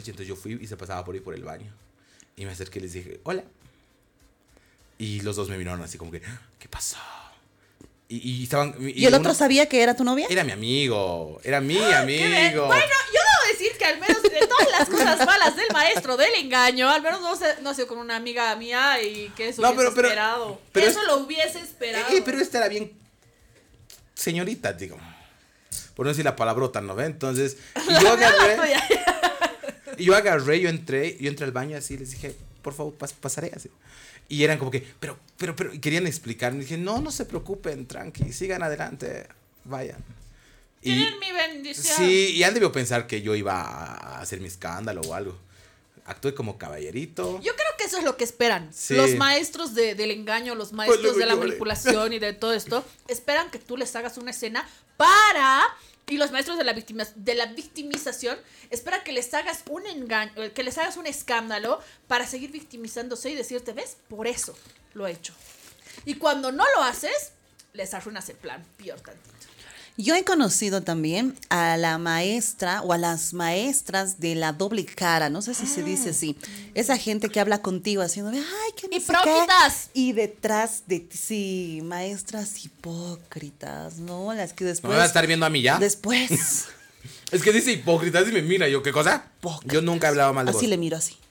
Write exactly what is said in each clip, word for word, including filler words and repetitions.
caliche. Entonces yo fui y se pasaba por ahí por el baño. Y me acerqué y les dije, hola. Y los dos me miraron así como que, ¿qué pasó? Y, y estaban... ¿Y, ¿Y el otro sabía que era tu novia? Era mi amigo, era mi ¡Ah, amigo. Bueno, yo debo decir que al menos de todas las cosas malas del maestro del engaño, al menos no sé, no sé, con una amiga mía y que eso No, hubiese pero- pero- esperado. pero eso es- lo hubiese esperado. Eh, pero esta era bien señorita, digo. Por no decir la palabrota, ¿no ve? Entonces, y yo agarré, y yo agarré, yo entré, yo entré al baño así, les dije, por favor, pas pasaré así. Y eran como que, pero, pero, pero, y querían explicarme. Dije, no, no se preocupen, tranqui, sigan adelante, vayan. Y, Tienen mi bendición. sí, y han debido pensar que yo iba a hacer mi escándalo o algo. Actué como caballerito. Yo creo que eso es lo que esperan. Sí. Los maestros de, del engaño, los maestros luego de la lloré. manipulación y de todo esto, esperan que tú les hagas una escena para... Y los maestros de la, victima, de la victimización esperan que les hagas un engaño, que les hagas un escándalo para seguir victimizándose y decirte, ¿ves? Por eso lo he hecho. Y cuando no lo haces, les arruinas el plan, peor tantito. Yo he conocido también a la maestra o a las maestras de la doble cara, no sé si se dice así. Esa gente que habla contigo haciendo, ay, que no sé qué. ¡Hipócritas! Y detrás de ti, sí, maestras hipócritas, ¿no? Las que ¿No después... me vas a estar viendo a mí ya? Después... Es que dice hipócrita, y me mira, yo, ¿qué cosa? Hipócritas. Yo nunca hablaba mal de vos. Así le miro así.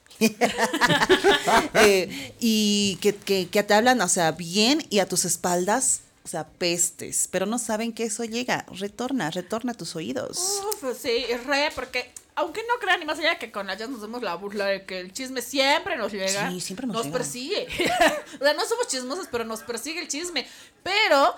eh, y que, que, que te hablan, o sea, bien y a tus espaldas, o sea, pestes, pero no saben que eso llega. Retorna, retorna a tus oídos. Uf, sí, es re, porque aunque no crean, ni más allá de que con la Jazz nos demos la burla de que el chisme siempre nos llega. Sí, siempre nos llega. persigue. O sea, no somos chismosas, pero nos persigue el chisme. Pero,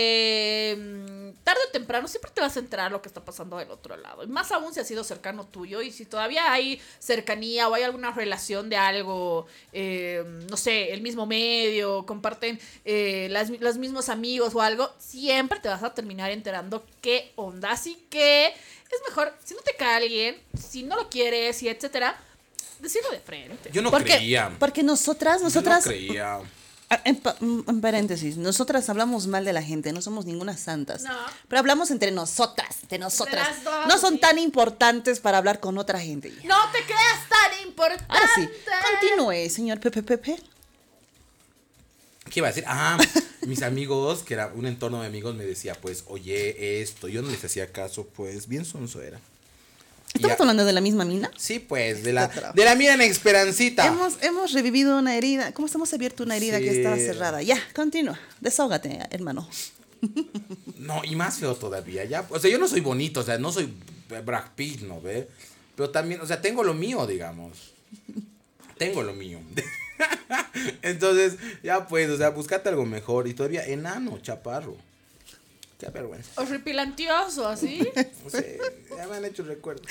eh, tarde o temprano, siempre te vas a enterar lo que está pasando del otro lado. Y más aún si ha sido cercano tuyo. Y si todavía hay cercanía o hay alguna relación de algo, eh, no sé, el mismo medio, comparten eh, las, los mismos amigos o algo, siempre te vas a terminar enterando qué onda. Así que es mejor, si no te cae alguien, si no lo quieres y etcétera, decirlo de frente. Yo no porque, creía. porque nosotras, nosotras, Yo no creía. ah, en, pa- en paréntesis, nosotras hablamos mal de la gente, no somos ninguna santas. No. Pero hablamos entre nosotras, entre nosotras. las dos, no son sí. tan importantes para hablar con otra gente. No te creas tan importante. Ahora sí, continúe, señor Pepe Pepe. ¿Qué iba a decir? Ah, mis amigos, que era un entorno de amigos, me decía, pues, oye, esto. Yo no les hacía caso, pues, bien sonso era. Y ¿Estamos ya- hablando de la misma mina? Sí, pues, de la, de la mira en Esperancita. Hemos, hemos revivido una herida. ¿Cómo estamos abierto una herida Sí. que estaba cerrada? Ya, continúa. Desahógate, hermano. No, y más feo todavía, ya. O sea, yo no soy bonito, o sea, no soy Brad Pitt, ¿no ve? Pero también, o sea, tengo lo mío, digamos. Tengo lo mío. Entonces, ya pues, o sea, búscate algo mejor. Y todavía enano, chaparro. Qué vergüenza. Horripilantioso, así. No sé, ya me han hecho recuerdos.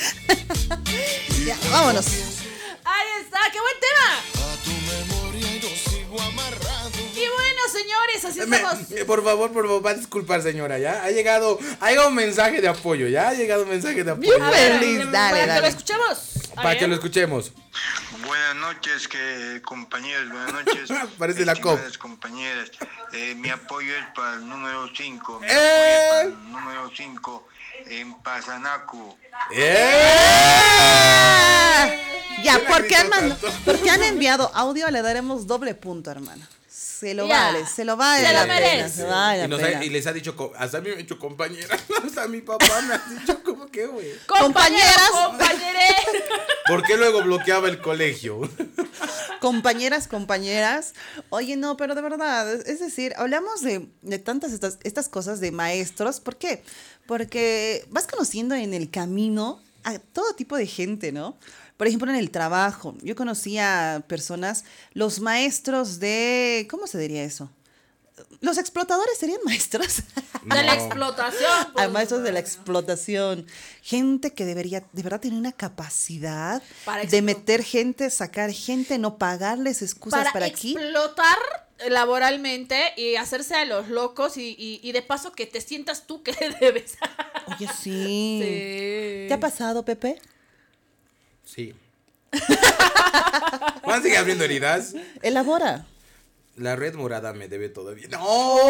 Ya, vámonos. Ahí está, qué buen tema. A tu memoria yo sigo amarrado. Y bueno, señores, así Me- estamos. me- por favor, por favor, va a disculpar, señora, ¿ya? Ha llegado, ha llegado un mensaje de apoyo, ¿ya? Ha llegado un mensaje de apoyo. Bien, A ver, feliz, para dale, que dale. lo escuchemos. A Para ver. que lo escuchemos. Buenas noches, que compañeros, buenas noches. Parece la COP. Estimadas compañeras, eh, mi apoyo es para el número cinco. Mi ¡Eh! apoyo es para el número cinco en Pasanacu. ¡Eh! Ya, ¿Quién la porque han, gritó mand- tanto? porque han enviado audio, le daremos doble punto, hermano. Se lo Ya. vale, se lo vale Se la lo pena, merece. se vale la Y, nos pena. ha- y les ha dicho, co- hasta a mí me ha dicho compañera, hasta a mi papá me ha dicho, ¿cómo que, güey? Compañeras, Compañeras. compañeres. ¿Por qué luego bloqueaba el colegio? Compañeras, compañeras. Oye, no, pero de verdad, es decir, hablamos de, de tantas estas, estas cosas de maestros. ¿Por qué? Porque vas conociendo en el camino a todo tipo de gente, ¿no? Por ejemplo, en el trabajo, yo conocía personas, los maestros de, ¿cómo se diría eso? ¿Los explotadores serían maestros? De la No. explotación. pues. A maestros de la explotación. Gente que debería, de verdad, tener una capacidad Para de explo- meter gente, sacar gente, no pagarles excusas para, para, aquí. explotar laboralmente y hacerse a los locos y, y, y de paso que te sientas tú que debes. Oye, sí. Sí. ¿Te ha pasado, Pepe? Sí. ¿Van a seguir abriendo heridas? Elabora. La red morada me debe todavía. ¡No!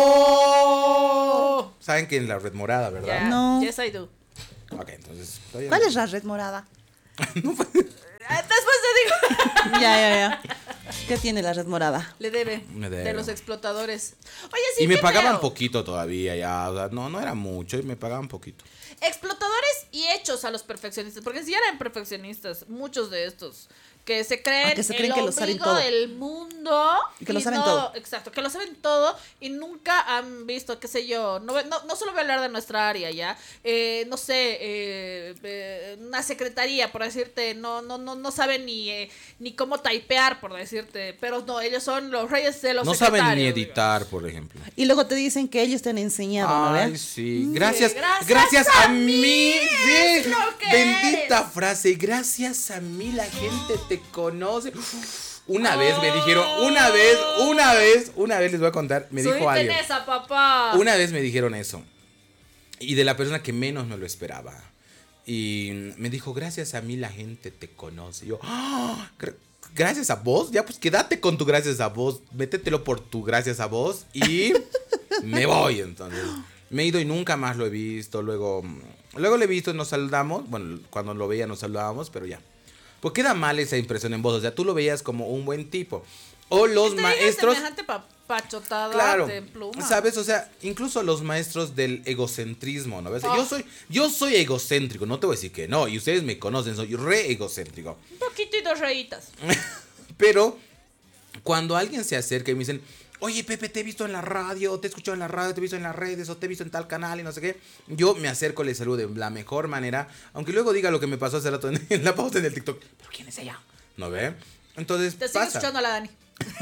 Oh. ¿Saben quién es la red morada, verdad? Yeah. No. Yes, I do. Ok, entonces. todavía ¿Cuál no. es la red morada? Después te digo. Ya, ya, ya. ¿Qué tiene la red morada? Le debe. Me debe. De los explotadores. Oye, sí, Y me qué pagaban feo. poquito todavía, ya. O sea, no, no era mucho y me pagaban poquito. Explotadores y hechos a los perfeccionistas. Porque si eran perfeccionistas, muchos de estos. Que se creen, Ah, que se creen el que lo saben ombligo todo. del mundo. Y que lo saben no- todo. Exacto, que lo saben todo y nunca han visto, qué sé yo, no, no, no solo voy a hablar de nuestra área, ¿ya? Eh, no sé, eh, eh, una secretaría, por decirte, no no no no saben ni, eh, ni cómo typear, por decirte, pero no, ellos son los reyes de los No saben ni secretarios, editar, por ejemplo. Y luego te dicen que ellos te han enseñado, ¿no Ay, ves? sí. Gracias, gracias gracias a a mí. Sí. es lo que Bendita eres. frase. Gracias a mí la gente te conoce. Una vez me dijeron, una vez, una vez, una vez les voy a contar, me Soy dijo alguien. Teresa, papá. Una vez me dijeron eso. Y de la persona que menos me lo esperaba. Y me dijo, gracias a mí la gente te conoce. Y yo, "Ah, gra- gracias a vos. Ya pues quédate con tu gracias a vos. Métetelo por tu gracias a vos. Y me voy entonces. Me he ido y nunca más lo he visto. Luego, luego lo he visto y nos saludamos. Bueno, cuando lo veía nos saludábamos, pero ya. Pues queda mal esa impresión en vos. O sea, tú lo veías como un buen tipo. O los Que te diga maestros... semejante papachotada Claro, de pluma. ¿sabes? O sea, incluso los maestros del egocentrismo, ¿no ves? Oh. Yo soy yo soy egocéntrico, no te voy a decir que no, y ustedes me conocen, soy re egocéntrico. Un poquito y dos rayitas. Pero cuando alguien se acerca y me dicen, oye, Pepe, te he visto en la radio, te he escuchado en la radio, te he visto en las redes, o te he visto en tal canal y no sé qué, yo me acerco, le saludo de la mejor manera, aunque luego diga lo que me pasó hace rato en, en la pausa en el TikTok. ¿Pero quién es ella? ¿No ve? Entonces Te sigo pasa. escuchando a la Dani.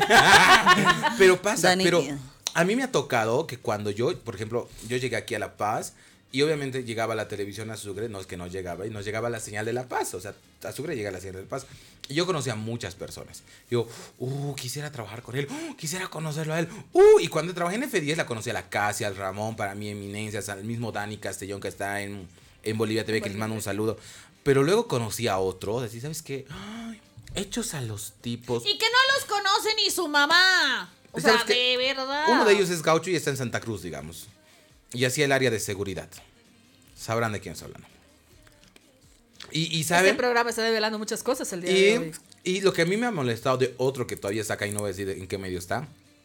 Pero pasa, Dani, pero tía. a mí me ha tocado que cuando yo, por ejemplo, yo llegué aquí a La Paz y obviamente llegaba la televisión a Sucre, no es que no llegaba, y nos llegaba la señal de La Paz, o sea, a Sucre llega la señal de La Paz. Y yo conocía a muchas personas. Yo, uh, quisiera trabajar con él, uh, quisiera conocerlo a él, uh, y cuando trabajé en F diez la conocí a la Casia, al Ramón, para mí eminencias, al mismo Dani Castellón que está en, en Bolivia T V, que les mando un saludo. Pero luego conocí a otros, así, ¿sabes qué? Ay, hechos a los tipos. Y que no los conoce ni su mamá. O sea, ¿Sabes qué? de verdad. Uno de ellos es gaucho y está en Santa Cruz, digamos. Y hacía el área de seguridad. Sabrán de quién estoy hablando. Y, y Este saben... programa está develando muchas cosas el día de hoy. Y, y lo que a mí me ha molestado de otro que todavía está acá y no voy a decir en qué medio está.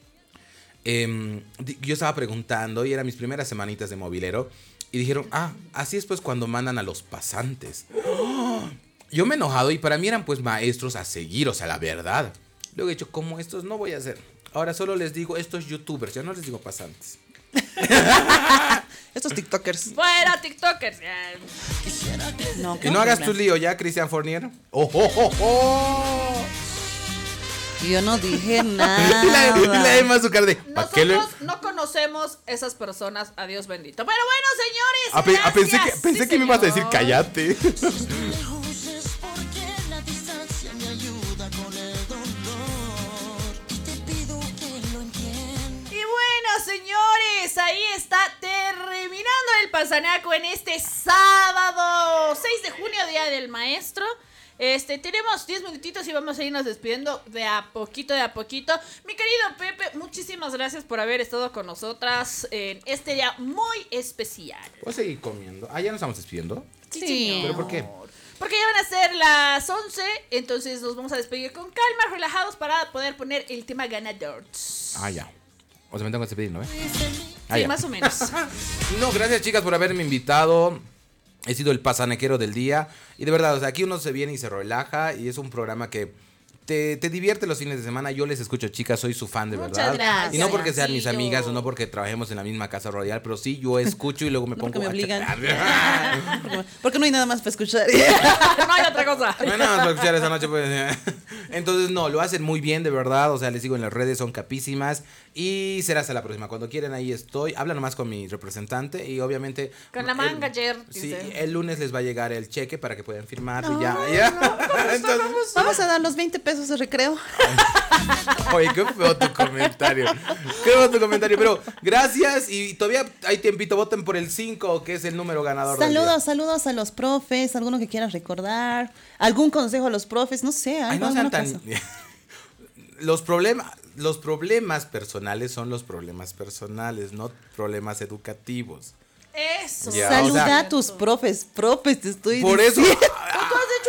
em, di- yo estaba preguntando y eran mis primeras semanitas de movilero. Y dijeron, ah, así es pues cuando mandan a los pasantes. ¡Oh! Yo me he enojado y para mí eran pues maestros a seguir, o sea, la verdad. Luego he dicho, como estos no voy a hacer. Ahora solo les digo estos youtubers, ya no les digo pasantes. Estos TikTokers. Fuera, TikTokers. Ya. No, Y qué no hagas pena. tu lío ya, Cristian Fournier. ¡Oh, oh, oh, oh! Yo no dije Y nada. la, y la Emma su cara de, ¿pa' qué le- Nosotros no conocemos esas personas, a Dios bendito. Pero bueno, señores, Ah, pe- ah, pensé que, gracias. pensé Sí, que me ibas a decir señor. cállate. Lejos es porque la distancia me ayuda con el dolor. Y te pido que lo entiendas. Y bueno, señores, ahí está terminando el Pasanaco en este sábado seis de junio, Día del Maestro. Este, tenemos diez minutitos y vamos a irnos despidiendo de a poquito, de a poquito. Mi querido Pepe, muchísimas gracias por haber estado con nosotras en este día muy especial. Voy a seguir comiendo. Ah, ya nos estamos despidiendo. Sí, Sí. señor. ¿Pero por qué? Porque ya van a ser las once, entonces nos vamos a despedir con calma, relajados para poder poner el tema ganador. Ah, ya. O sea, me tengo que despedir, ¿no? ¿Eh? Ah, Sí, ya. más o menos. No, gracias chicas por haberme invitado. He sido el pasanequero del día. Y de verdad, o sea, aquí uno se viene y se relaja. Y es un programa que te, te divierte los fines de semana. Yo les escucho, chicas, soy su fan de Muchas verdad. gracias, Y no porque sean mis Marcillo. amigas o no porque trabajemos en la misma casa royal, pero sí, yo escucho y luego me No pongo porque me a obligan. chatear. Porque- Porque no hay nada más para escuchar. No hay otra cosa. No hay nada más para escuchar esa noche, pues. Entonces, no, lo hacen muy bien, de verdad. O sea, les sigo en las redes, son capísimas. Y será hasta la próxima. Cuando quieran, ahí estoy. Habla nomás con mi representante. Y obviamente. Con la manga, el- Jer, Sí, dice. el lunes les va a llegar el cheque para que puedan firmar. No, y ya, ya. Entonces, Vamos a dar los veinte pesos de recreo. oye, qué feo tu comentario. Qué feo tu comentario. Pero gracias. Y todavía hay tiempito. Voten por el cinco, que es el número ganador. del día. Saludos, saludos a los profes, alguno que quieras recordar, algún consejo a los profes, no sé, Ay, algo, no sean alguna tan. cosa. Los problemas, los problemas personales son los problemas personales, no problemas educativos. Eso. Ya, Saluda o sea- a tus profes, profes, te estoy Por eso. diciendo. Pues tú has hecho un consejo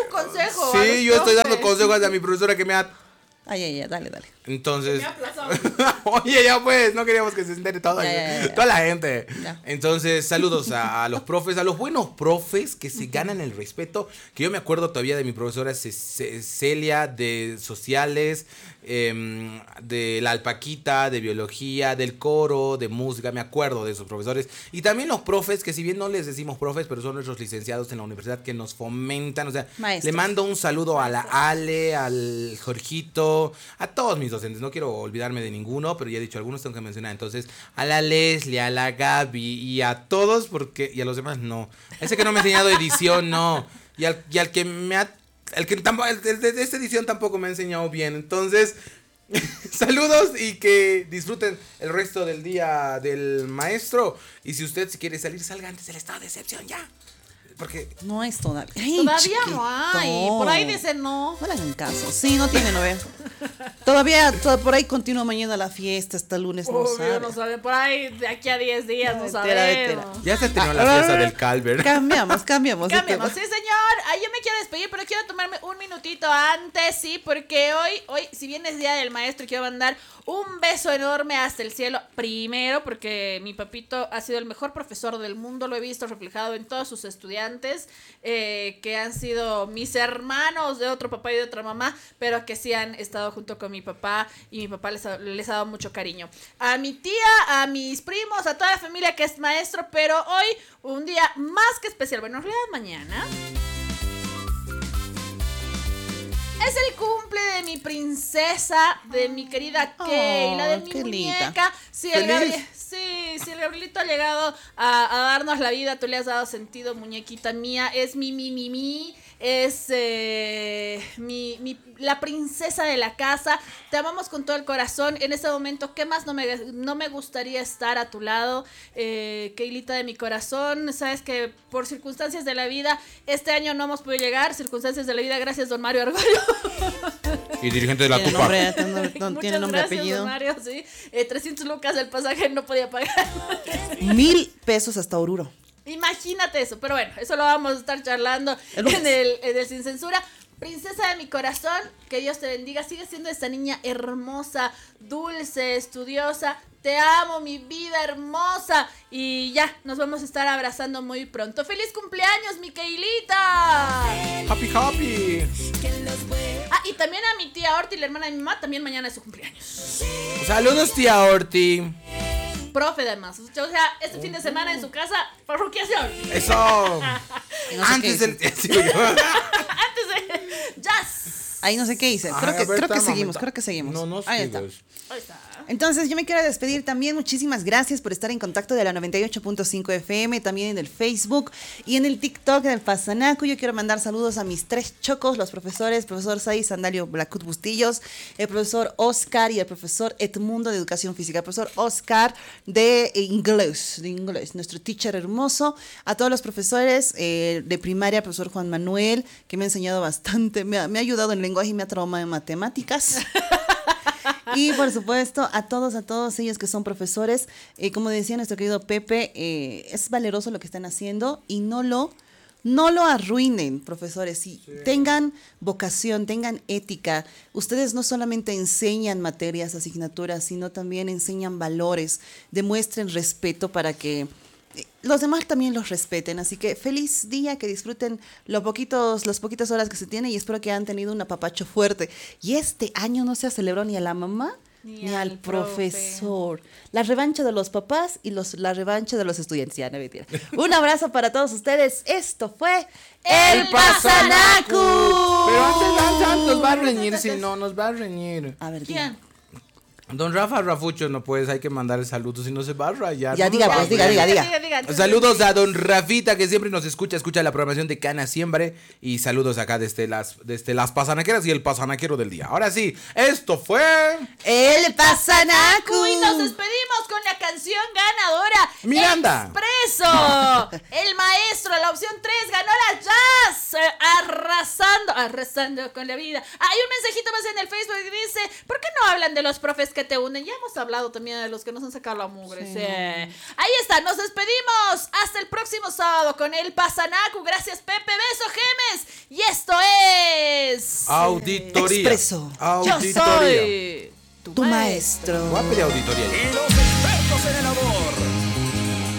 consejo. a los Sí, yo estoy dando profes. consejos a mi profesora que me ha... Ay, ay, ay, dale, dale. Entonces... Me ha aplazado. Oye, ya pues, no queríamos que se entere toda, Ya, ya, ya, ya. toda la gente. Ya. Entonces, saludos a, a los profes, a los buenos profes que se ganan el respeto. Que yo me acuerdo todavía de mi profesora Ce- Ce- Celia de sociales, em, de la alpaquita, de biología, del coro, de música. Me acuerdo de esos profesores. Y también los profes, que si bien no les decimos profes, pero son nuestros licenciados en la universidad que nos fomentan. O sea, Maestros. le mando un saludo a la Ale, al Jorgito, a todos mis docentes. No quiero olvidarme de ninguno, pero ya he dicho, algunos tengo que mencionar. Entonces, a la Leslie, a la Gaby y a todos, porque y a los demás no. Ese que no me ha enseñado edición, no. Y al, y al que me ha... El que tampoco, el de, de esta edición tampoco me ha enseñado bien. Entonces, saludos y que disfruten el resto del día del maestro. Y si usted si quiere salir, salga antes del estado de excepción ya. Porque... No es todavía. Ay, Todavía no hay. chiquito. Por ahí dicen no. No le hagan caso. Sí, no tiene novia. Todavía, to- por ahí continúa mañana la fiesta, hasta lunes no Obvio, sabe. no sabe. Por ahí, de aquí a diez días, no Vetera, vetera. sabemos. ya se terminó Ah, la fiesta ah, del Calver. Cambiamos, cambiamos. de Cambiamos, sí tema. señor. Ay, yo me quiero despedir, pero quiero tomarme un minutito antes, sí, porque hoy, hoy, si bien es Día del Maestro, quiero mandar un beso enorme hasta el cielo. Primero, porque mi papito ha sido el mejor profesor del mundo, lo he visto reflejado en todos sus estudiantes, eh, que han sido mis hermanos de otro papá y de otra mamá, pero que sí han estado junto con mi papá y mi papá les ha, les ha dado mucho cariño. A mi tía, a mis primos, a toda la familia que es maestro, pero hoy un día más que especial. Bueno, en realidad mañana es el cumple de mi princesa, de mi querida Keila, de Oh, mi qué linda. muñeca. Sí, el Feliz. Gabri- sí, sí, el Gabrielito ha llegado a, a darnos la vida, tú le has dado sentido, muñequita mía. Es mi, mi, mi, mi. Es eh, mi, mi, la princesa de la casa. Te amamos con todo el corazón. En este momento, ¿qué más no me, no me gustaría estar a tu lado? Eh, Keilita de mi corazón. Sabes que por circunstancias de la vida, este año no hemos podido llegar. Circunstancias de la vida, gracias, don Mario Argollo. Y dirigente de la Tiene Tupac. nombre, tiene nombre, no, Muchas tiene nombre, gracias, apellido. don Mario, sí. Eh, trescientos lucas del pasaje no podía pagar. Mil pesos hasta Oruro. Imagínate eso, pero bueno, eso lo vamos a estar charlando El lunes. en el, en el Sin Censura. Princesa de mi corazón, que Dios te bendiga. Sigue siendo esta niña hermosa, dulce, estudiosa. Te amo, mi vida hermosa. Y ya, nos vamos a estar abrazando muy pronto. ¡Feliz cumpleaños, mi Keilita! Happy, happy. Ah, y también a mi tía Orti, la hermana de mi mamá, también mañana es su cumpleaños. Saludos, tía Orti. Profe, además. O sea, este fin de semana en su casa, parroquiación. Eso. Y no sé Antes qué del... hice. Sí, yo- Antes de. ¡Jazz! Ahí no sé qué hice. Creo Ay, que, a ver, creo que toma, seguimos, mamita. creo que seguimos. No, no Ahí está. sigas. Ahí está. Entonces, yo me quiero despedir también. Muchísimas gracias por estar en contacto de la noventa y ocho punto cinco F M, también en el Facebook y en el TikTok del Pasanaco. Yo quiero mandar saludos a mis tres chocos, los profesores, profesor Sai Sandalio Blacut Bustillos, el profesor Oscar y el profesor Edmundo de Educación Física, el profesor Oscar de inglés, de inglés, nuestro teacher hermoso. A todos los profesores eh, de primaria, profesor Juan Manuel, que me ha enseñado bastante, me ha, me ha ayudado en lenguaje y me ha traumado en matemáticas. Y por supuesto, a todos, a todos ellos que son profesores, eh, como decía nuestro querido Pepe, eh, es valeroso lo que están haciendo y no lo, no lo arruinen, profesores. Sí. Tengan vocación, tengan ética. Ustedes no solamente enseñan materias, asignaturas, sino también enseñan valores, demuestren respeto para que los demás también los respeten. Así que feliz día, que disfruten los poquitos, las poquitas horas que se tiene y espero que hayan tenido un apapacho fuerte. Y este año no se celebró ni a la mamá ni, Ni al al profe. profesor. La revancha de los papás y los, la revancha de los estudiantes. Ya, no mentira. Un abrazo para todos ustedes. Esto fue El Pasanacu. Pero antes, antes, antes nos va a reñir, si no, nos va a reñir. A ver, diga. ¿Quién? Don Rafa Rafucho, no puedes, hay que mandarle saludos, si no se va a rayar. Ya, No diga, nos va pues, a diga, reír. diga, diga. entonces, Saludos a don Rafita, que siempre nos escucha, escucha la programación de Cana Siempre. Y saludos acá desde las, desde las pasanaqueras y el pasanaquero del día. Ahora sí, esto fue... El Pasanacu. Y nos despedimos con la canción ganadora. Miranda. Expreso. El maestro, la opción tres, ganó la Jazz. eh, Arrasando, arrasando con la vida. Hay un mensajito más en el Facebook que dice, ¿por qué no hablan de los profes que te unen? Ya hemos hablado también de los que nos han sacado la mugre. Sí. Sí. Ahí está, nos despedimos. Hasta el próximo sábado con el Pasanacu. Gracias, Pepe. Beso, Gemes. Y esto es... Auditoría. Expreso. Yo Auditoría. soy Tu maestro. Voy a pedir auditoría. Y los